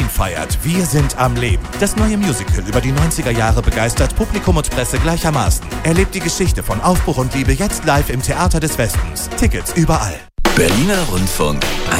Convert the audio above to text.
Berlin feiert Wir sind am Leben. Das neue Musical über die 90er Jahre begeistert Publikum und Presse gleichermaßen. Erlebt die Geschichte von Aufbruch und Liebe jetzt live im Theater des Westens. Tickets überall. Berliner Rundfunk